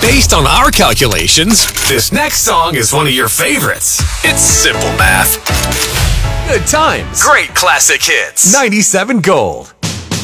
Based on our calculations, this next song is one of your favorites. It's simple math. Good times. Great classic hits. 97 Gold.